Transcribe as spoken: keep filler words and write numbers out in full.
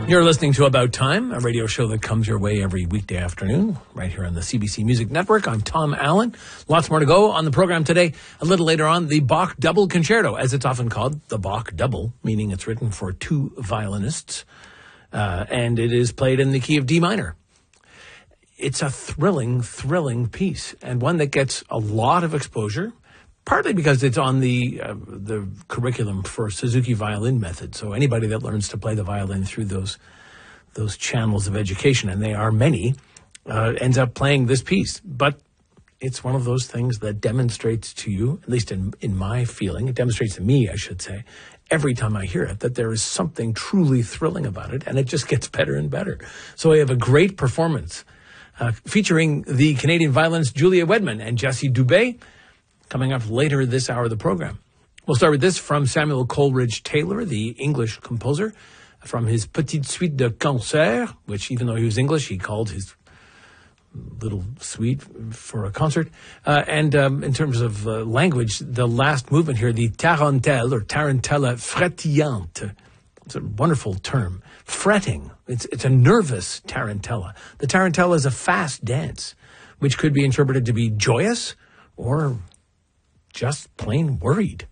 You're listening to About Time, a radio show that comes your way every weekday afternoon, right here on the C B C Music Network. I'm Tom Allen. Lots more to go on the program today. A little later on, the Bach Double Concerto, as it's often called, the Bach Double, meaning it's written for two violinists, uh, and it is played in the key of D minor. It's a thrilling, thrilling piece, and one that gets a lot of exposure, partly because it's on the uh, the curriculum for Suzuki violin method. So anybody that learns to play the violin through those those channels of education, and they are many, uh, ends up playing this piece. But it's one of those things that demonstrates to you, at least in, in my feeling, it demonstrates to me, I should say, every time I hear it, that there is something truly thrilling about it, and it just gets better and better. So we have a great performance uh, featuring the Canadian violinist Julia Wedman and Jessie Dubé, coming up later this hour of the program. We'll start with this from Samuel Coleridge Taylor, the English composer, from his Petite Suite de Concert, which, even though he was English, he called his little suite for a concert. Uh, and um, in terms of uh, language, the last movement here, the tarantelle or tarantella frétillante. It's a wonderful term. Fretting. It's, it's a nervous tarantella. The tarantella is a fast dance, which could be interpreted to be joyous or just plain worried.